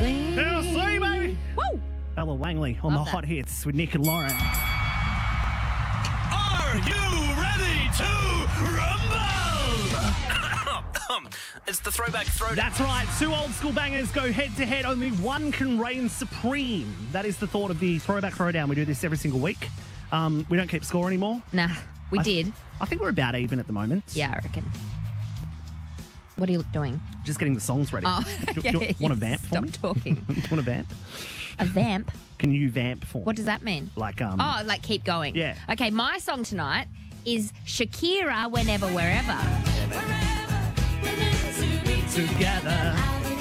TLC. TLC, baby. Woo! Ella Wangley on Love the that. hot hits with Nick and Lauren. Are you ready to rumble? It's the throwback throwdown. That's right. Two old school bangers go head to head. Only one can reign supreme. That is the thought of the throwback throwdown. We do this every single week. We don't keep score anymore. Nah, we did. I think we're about even at the moment. Yeah, I reckon. What are you doing? Just getting the songs ready. Oh, do you want a vamp for Stop me? talking. Do you want a vamp? A vamp? Can you vamp for me? What does that mean? Like, Oh, like keep going. Yeah. Okay, my song tonight is Shakira, Whenever, Wherever. together.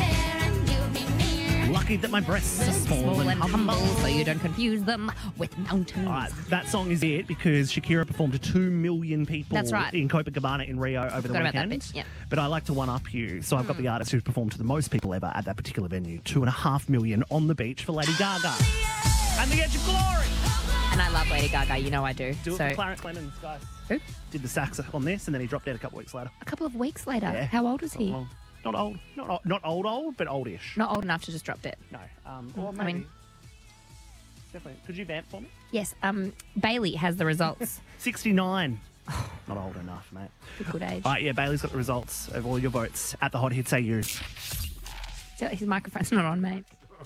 Lucky that my breasts are small and humble. so you don't confuse them with mountains. All right, that song is it because Shakira performed to 2 million people That's right. in Copacabana in Rio over the Forgot about that weekend. bit, yep. But I like to one-up you. So I've got the artist who performed to the most people ever at that particular venue. 2.5 million on the beach for Lady Gaga. And the Edge of Glory. And I love Lady Gaga, you know I do. Do it so for Clarence Clemens, guys. Who? Did the sax on this and then he dropped out a couple weeks later. A couple of weeks later. Yeah. How old was he? Well, not old, but oldish. Not old enough to just drop it. No. Well, I maybe. mean- Definitely. Could you vamp for me? Yes, Bailey has the results. 69. Not old enough, mate. Good age. All right, yeah, Bailey's got the results of all your votes at the Hot Hits AU. His microphone's not on, mate.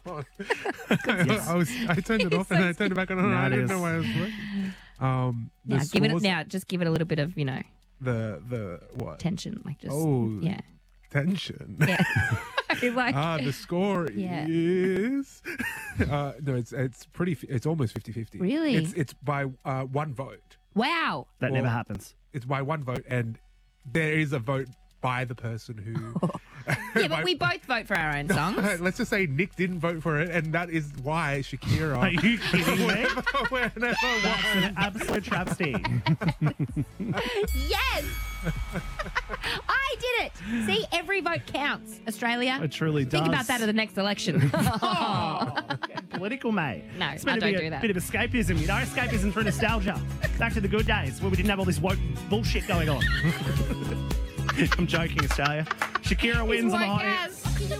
I turned it off and then I turned it back on. No, I it didn't is. know why I was working. Now, just give it a little bit of, The what? tension, like just Oh. yeah. Tension. Yeah. like The score Yeah. is no, it's pretty. It's almost 50-50. Really? It's by one vote. wow. That Well, never happens. It's by one vote, and there is a vote by the person who. Yeah, but we both vote for our own songs. Let's just say Nick didn't vote for it, and that is why Shakira. Are you kidding me? Whenever That's an absolute travesty. Yes. I did it. See, every vote counts, Australia. It truly does. Think about that at the next election. Getting political, mate. No, It's meant I to be don't a do that. bit of escapism, escapism through nostalgia. Back to the good days where we didn't have all this woke bullshit going on. I'm joking, Australia. Shakira wins on the woke Hot Hits. ass.